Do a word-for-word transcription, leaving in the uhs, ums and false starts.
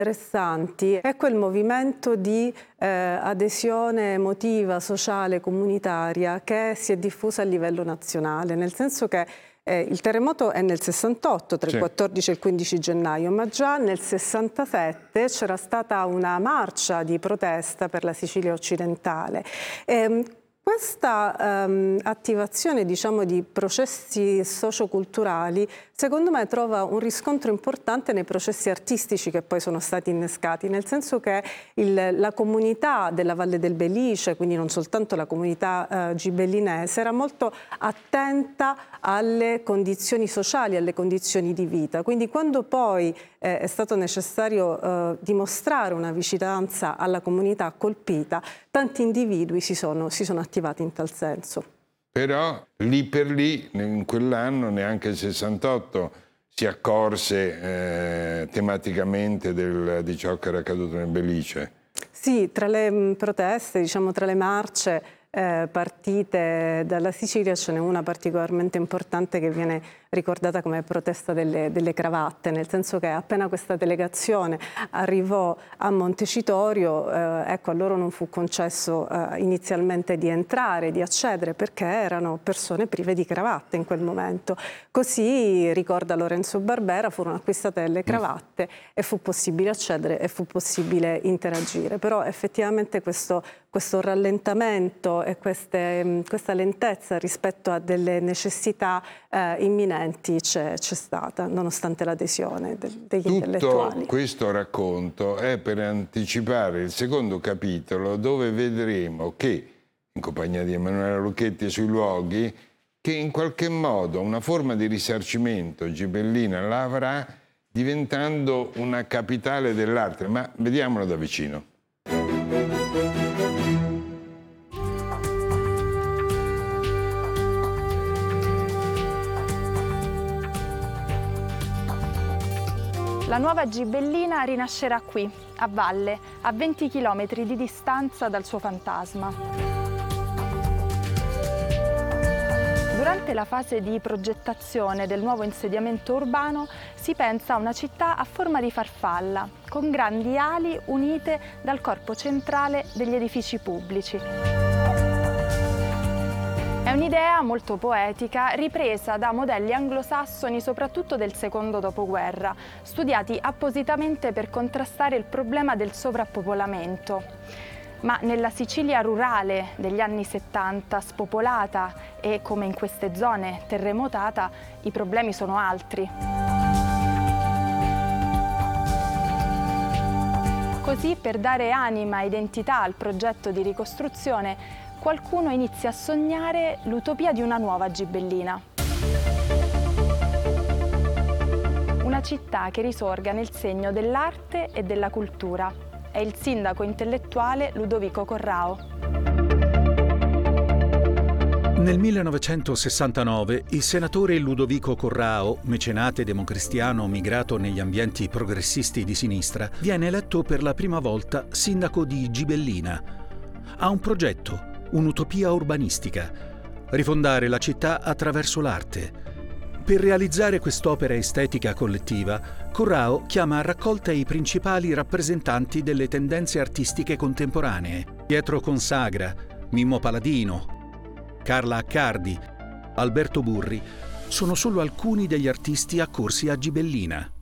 interessanti è quel movimento di eh, adesione emotiva, sociale, comunitaria che si è diffusa a livello nazionale, nel senso che eh, il terremoto è nel sessantotto, tra il quattordici e il quindici gennaio, ma già nel sessantasette c'era stata una marcia di protesta per la Sicilia occidentale. E, questa um, attivazione, diciamo, di processi socioculturali, secondo me trova un riscontro importante nei processi artistici che poi sono stati innescati, nel senso che il, la comunità della Valle del Belice, quindi non soltanto la comunità uh, gibellinese, era molto attenta alle condizioni sociali, alle condizioni di vita. Quindi quando poi eh, è stato necessario uh, dimostrare una vicinanza alla comunità colpita, tanti individui si sono, si sono attivati in tal senso. Però lì per lì, in quell'anno, neanche il sessantotto si accorse eh, tematicamente del, di ciò che era accaduto nel Belice. Sì, tra le mh, proteste, diciamo tra le marce eh, partite dalla Sicilia ce n'è una particolarmente importante che viene ricordata come protesta delle, delle cravatte, nel senso che appena questa delegazione arrivò a Montecitorio, eh, ecco, a loro non fu concesso eh, inizialmente di entrare, di accedere, perché erano persone prive di cravatte in quel momento. Così, ricorda Lorenzo Barbera, furono acquistate delle cravatte mm. e fu possibile accedere e fu possibile interagire. Però effettivamente questo, questo rallentamento e queste, questa lentezza rispetto a delle necessità eh, imminenti c'è stata, nonostante l'adesione de, degli Tutto intellettuali. Tutto questo racconto è per anticipare il secondo capitolo, dove vedremo che, in compagnia di Emanuela Lucchetti e sui luoghi, che in qualche modo una forma di risarcimento Gibellina la avrà, diventando una capitale dell'arte. Ma vediamolo da vicino. La nuova Gibellina rinascerà qui, a valle, a venti chilometri di distanza dal suo fantasma. Durante la fase di progettazione del nuovo insediamento urbano si pensa a una città a forma di farfalla, con grandi ali unite dal corpo centrale degli edifici pubblici. È un'idea molto poetica, ripresa da modelli anglosassoni soprattutto del secondo dopoguerra, studiati appositamente per contrastare il problema del sovrappopolamento. Ma nella Sicilia rurale degli anni settanta, spopolata e, come in queste zone, terremotata, i problemi sono altri. Così, per dare anima e identità al progetto di ricostruzione, qualcuno inizia a sognare l'utopia di una nuova Gibellina. Una città che risorga nel segno dell'arte e della cultura. È il sindaco intellettuale Ludovico Corrao. Nel millenovecentosessantanove il senatore Ludovico Corrao, mecenate democristiano migrato negli ambienti progressisti di sinistra, viene eletto per la prima volta sindaco di Gibellina. Ha un progetto, un'utopia urbanistica, rifondare la città attraverso l'arte. Per realizzare quest'opera estetica collettiva, Corrao chiama a raccolta i principali rappresentanti delle tendenze artistiche contemporanee: Pietro Consagra, Mimmo Paladino, Carla Accardi, Alberto Burri sono solo alcuni degli artisti accorsi a Gibellina.